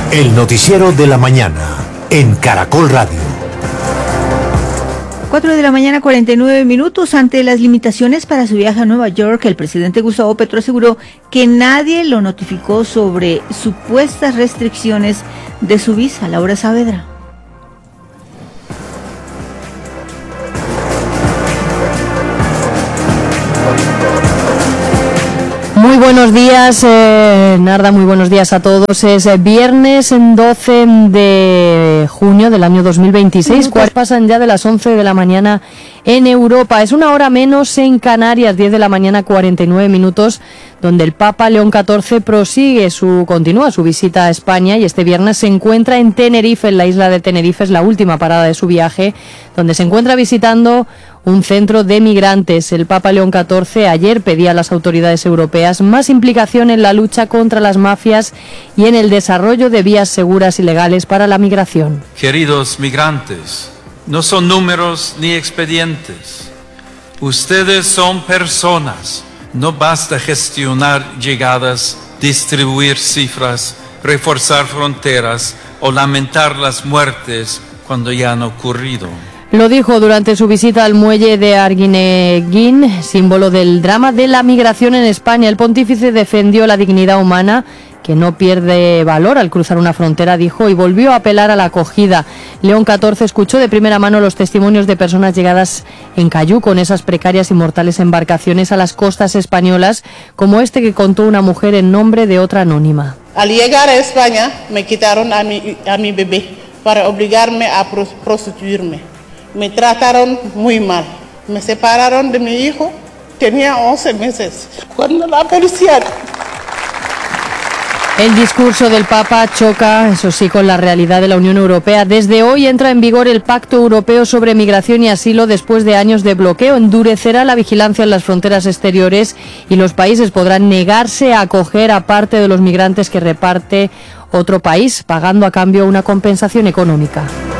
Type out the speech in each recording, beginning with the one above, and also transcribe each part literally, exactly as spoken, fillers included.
El noticiero de la mañana en Caracol Radio. cuatro de la mañana, cuarenta y nueve minutos. Ante las limitaciones para su viaje a Nueva York, el presidente Gustavo Petro aseguró que nadie lo notificó sobre supuestas restricciones de su visa. Laura Saavedra. Muy buenos días, eh, Narda, muy buenos días a todos. Es eh, viernes doce de junio del año dos mil veintiséis, cuatro pasan ya de las once de la mañana en Europa. Es una hora menos en Canarias, diez de la mañana, cuarenta y nueve minutos, donde el Papa León catorce prosigue su, continúa su visita a España y este viernes se encuentra en Tenerife, en la isla de Tenerife, es la última parada de su viaje, donde se encuentra visitando un centro de migrantes. El Papa León catorce ayer pedía a las autoridades europeas más implicación en la lucha contra las mafias y en el desarrollo de vías seguras y legales para la migración. Queridos migrantes, no son números ni expedientes. Ustedes son personas. No basta gestionar llegadas, distribuir cifras, reforzar fronteras o lamentar las muertes cuando ya han ocurrido. Lo dijo durante su visita al muelle de Arguineguín, símbolo del drama de la migración en España. El pontífice defendió la dignidad humana, que no pierde valor al cruzar una frontera, dijo, y volvió a apelar a la acogida. León catorce escuchó de primera mano los testimonios de personas llegadas en cayú con esas precarias y mortales embarcaciones a las costas españolas, como este que contó una mujer en nombre de otra anónima. Al llegar a España me quitaron a mi, a mi bebé para obligarme a prostituirme. Me trataron muy mal. Me separaron de mi hijo. Tenía once meses. Cuando la policía... El discurso del Papa choca, eso sí, con la realidad de la Unión Europea. Desde hoy entra en vigor el Pacto Europeo sobre Migración y Asilo después de años de bloqueo. Endurecerá la vigilancia en las fronteras exteriores y los países podrán negarse a acoger a parte de los migrantes que reparte otro país, pagando a cambio una compensación económica.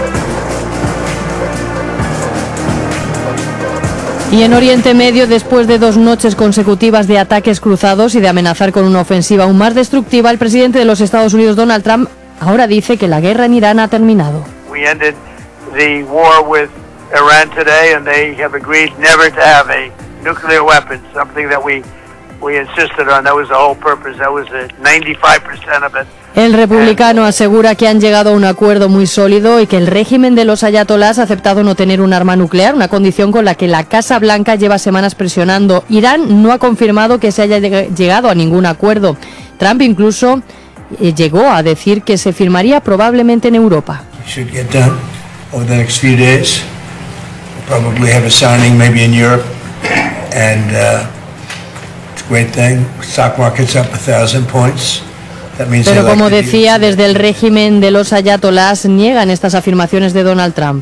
Y en Oriente Medio, después de dos noches consecutivas de ataques cruzados y de amenazar con una ofensiva aún más destructiva, el presidente de los Estados Unidos, Donald Trump, ahora dice que la guerra en Irán ha terminado. We ended the war with Iran today and they have agreed never to have a nuclear weapon, something that we we insisted on. That was the whole purpose. That was ninety-five percent of it. El republicano asegura que han llegado a un acuerdo muy sólido y que el régimen de los ayatolás ha aceptado no tener un arma nuclear, una condición con la que la Casa Blanca lleva semanas presionando. Irán no ha confirmado que se haya llegado a ningún acuerdo. Trump incluso eh, llegó a decir que se firmaría probablemente en Europa. Pero como decía, desde el régimen de los ayatolás niegan estas afirmaciones de Donald Trump.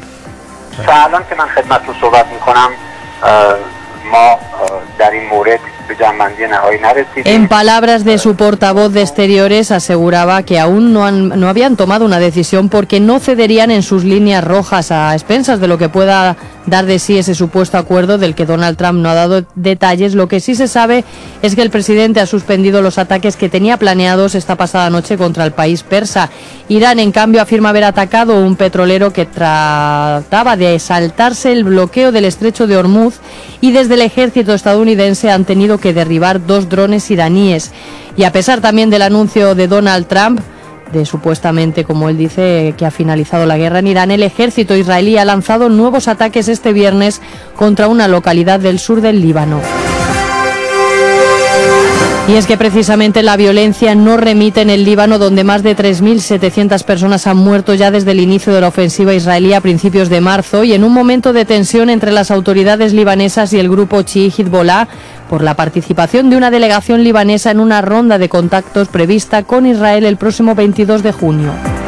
En palabras de su portavoz de Exteriores, aseguraba que aún no, han, no habían tomado una decisión porque no cederían en sus líneas rojas, a expensas de lo que pueda dar de sí ese supuesto acuerdo del que Donald Trump no ha dado detalles. Lo que sí se sabe es que el presidente ha suspendido los ataques que tenía planeados esta pasada noche contra el país persa. Irán, en cambio, afirma haber atacado un petrolero que trataba de saltarse el bloqueo del estrecho de Hormuz, y desde el ejército estadounidense han tenido que derribar dos drones iraníes. Y a pesar también del anuncio de Donald Trump de supuestamente, como él dice, que ha finalizado la guerra en Irán, el ejército israelí ha lanzado nuevos ataques este viernes contra una localidad del sur del Líbano. Y es que precisamente la violencia no remite en el Líbano, donde más de tres mil setecientas personas han muerto ya desde el inicio de la ofensiva israelí a principios de marzo, y en un momento de tensión entre las autoridades libanesas y el grupo chií Hezbollah por la participación de una delegación libanesa en una ronda de contactos prevista con Israel el próximo veintidós de junio.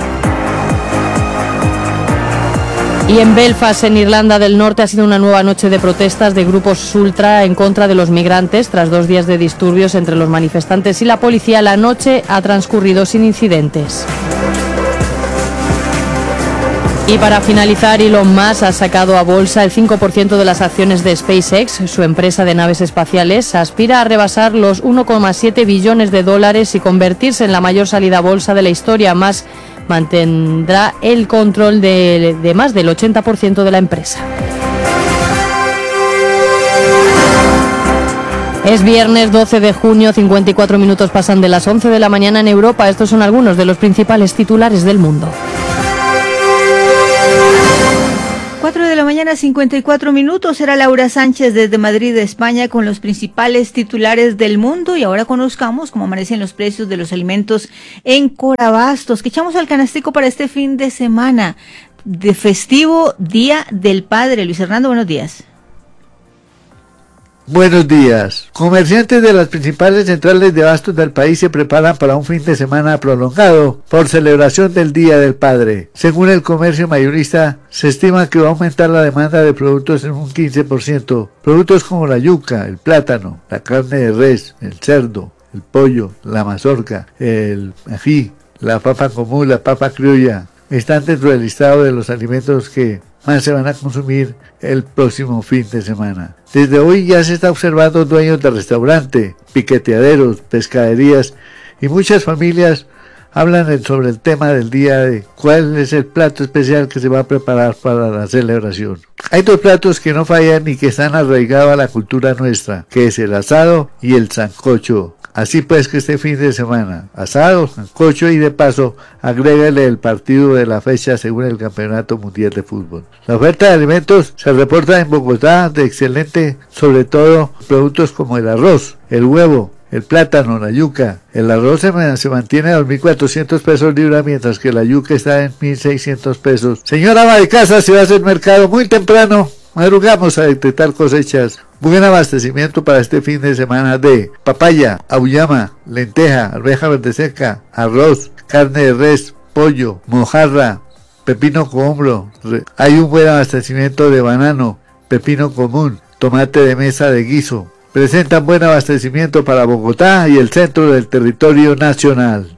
Y en Belfast, en Irlanda del Norte, ha sido una nueva noche de protestas de grupos ultra en contra de los migrantes. Tras dos días de disturbios entre los manifestantes y la policía, la noche ha transcurrido sin incidentes. Y para finalizar, Elon Musk ha sacado a bolsa el cinco por ciento de las acciones de SpaceX. Su empresa de naves espaciales aspira a rebasar los uno coma siete billones de dólares y convertirse en la mayor salida a bolsa de la historia. Más mantendrá el control de, de más del ochenta por ciento de la empresa. Es viernes doce de junio, cincuenta y cuatro minutos pasan de las once de la mañana en Europa. Estos son algunos de los principales titulares del mundo. cuatro de la mañana, cincuenta y cuatro minutos. Era Laura Sánchez desde Madrid, España, con los principales titulares del mundo. Y ahora conozcamos cómo amanecen los precios de los alimentos en Corabastos, que echamos al canastico para este fin de semana de festivo Día del Padre. Luis Hernando, buenos días. Buenos días. Comerciantes de las principales centrales de abastos del país se preparan para un fin de semana prolongado por celebración del Día del Padre. Según el comercio mayorista, se estima que va a aumentar la demanda de productos en un quince por ciento. Productos como la yuca, el plátano, la carne de res, el cerdo, el pollo, la mazorca, el ají, la papa común, la papa criolla, están dentro del listado de los alimentos que más se van a consumir el próximo fin de semana. Desde hoy ya se está observando dueños de restaurante, piqueteaderos, pescaderías y muchas familias hablan sobre el tema del día de cuál es el plato especial que se va a preparar para la celebración. Hay dos platos que no fallan y que están arraigados a la cultura nuestra, que es el asado y el sancocho. Así pues que este fin de semana, asado, sancocho y de paso, agrégale el partido de la fecha según el Campeonato Mundial de Fútbol. La oferta de alimentos se reporta en Bogotá de excelente, sobre todo productos como el arroz, el huevo, el plátano, la yuca. El arroz se, se mantiene a dos mil cuatrocientos pesos libra, mientras que la yuca está en mil seiscientos pesos. Señora ama de casa, se va a hacer mercado muy temprano. Madrugamos a detectar cosechas. Buen abastecimiento para este fin de semana de papaya, auyama, lenteja, arveja verde seca, arroz, carne de res, pollo, mojarra, pepino cohombro. Hay un buen abastecimiento de banano, pepino común, tomate de mesa de guiso. Presentan buen abastecimiento para Bogotá y el centro del territorio nacional.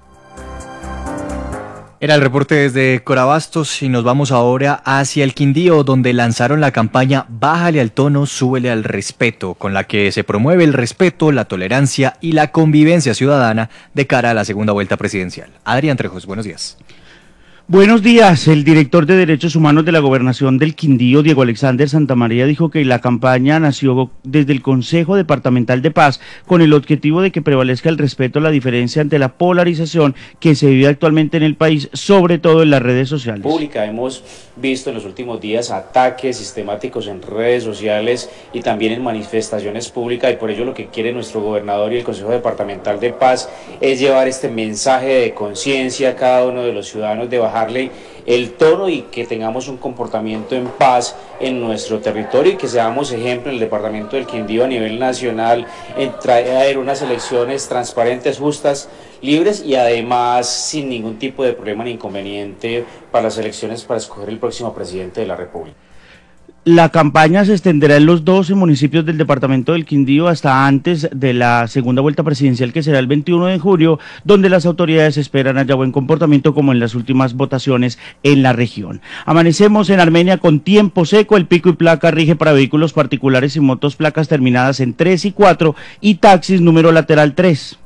Era el reporte desde Corabastos y nos vamos ahora hacia el Quindío, donde lanzaron la campaña Bájale al tono, súbele al respeto, con la que se promueve el respeto, la tolerancia y la convivencia ciudadana de cara a la segunda vuelta presidencial. Adrián Trejos, buenos días. Buenos días. El director de Derechos Humanos de la Gobernación del Quindío, Diego Alexander Santamaría, dijo que la campaña nació desde el Consejo Departamental de Paz con el objetivo de que prevalezca el respeto a la diferencia ante la polarización que se vive actualmente en el país, sobre todo en las redes sociales. Pública, hemos visto en los últimos días ataques sistemáticos en redes sociales y también en manifestaciones públicas, y por ello lo que quiere nuestro gobernador y el Consejo Departamental de Paz es llevar este mensaje de conciencia a cada uno de los ciudadanos, de bajar el tono y que tengamos un comportamiento en paz en nuestro territorio y que seamos ejemplo en el departamento del Quindío a nivel nacional en traer unas elecciones transparentes, justas, libres y además sin ningún tipo de problema ni inconveniente para las elecciones para escoger el próximo presidente de la República. La campaña se extenderá en los doce municipios del departamento del Quindío hasta antes de la segunda vuelta presidencial, que será el veintiuno de julio, donde las autoridades esperan haya buen comportamiento como en las últimas votaciones en la región. Amanecemos en Armenia con tiempo seco, el pico y placa rige para vehículos particulares y motos placas terminadas en tres y cuatro y taxis número lateral tres.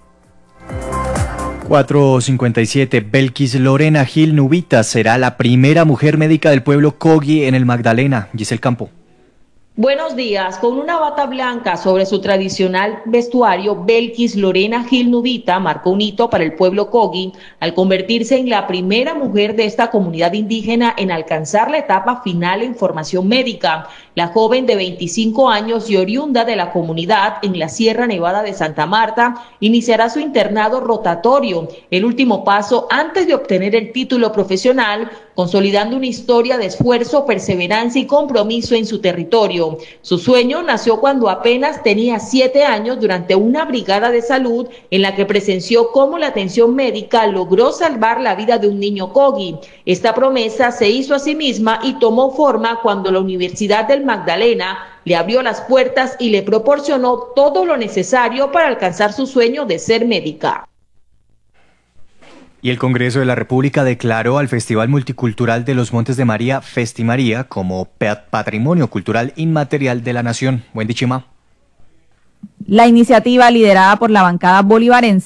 cuatro cincuenta y siete. Belkis Lorena Gil Nubita será la primera mujer médica del pueblo Kogi en el Magdalena. Giselle Campo. Buenos días. Con una bata blanca sobre su tradicional vestuario, Belkis Lorena Gil Nubita marcó un hito para el pueblo Kogi al convertirse en la primera mujer de esta comunidad indígena en alcanzar la etapa final en formación médica. La joven de veinticinco años y oriunda de la comunidad en la Sierra Nevada de Santa Marta iniciará su internado rotatorio, el último paso antes de obtener el título profesional, consolidando una historia de esfuerzo, perseverancia y compromiso en su territorio. Su sueño nació cuando apenas tenía siete años durante una brigada de salud en la que presenció cómo la atención médica logró salvar la vida de un niño Kogi. Esta promesa se hizo a sí misma y tomó forma cuando la Universidad del Magdalena le abrió las puertas y le proporcionó todo lo necesario para alcanzar su sueño de ser médica. Y el Congreso de la República declaró al Festival Multicultural de los Montes de María, Festimaría, como Patrimonio Cultural Inmaterial de la Nación. Wendy Chima. La iniciativa, liderada por la bancada bolivarense,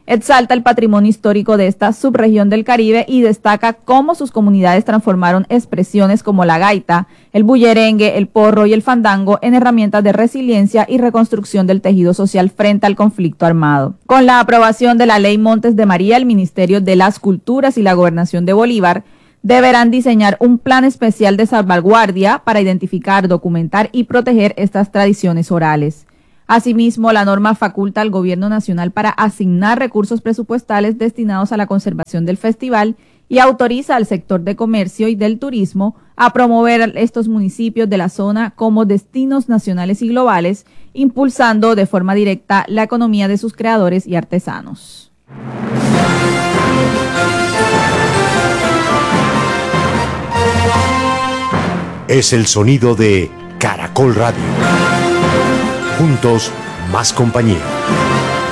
exalta el patrimonio histórico de esta subregión del Caribe y destaca cómo sus comunidades transformaron expresiones como la gaita, el bullerengue, el porro y el fandango en herramientas de resiliencia y reconstrucción del tejido social frente al conflicto armado. Con la aprobación de la Ley Montes de María, el Ministerio de las Culturas y la Gobernación de Bolívar deberán diseñar un plan especial de salvaguardia para identificar, documentar y proteger estas tradiciones orales. Asimismo, la norma faculta al Gobierno Nacional para asignar recursos presupuestales destinados a la conservación del festival y autoriza al sector de comercio y del turismo a promover estos municipios de la zona como destinos nacionales y globales, impulsando de forma directa la economía de sus creadores y artesanos. Es el sonido de Caracol Radio. Juntos, más compañía.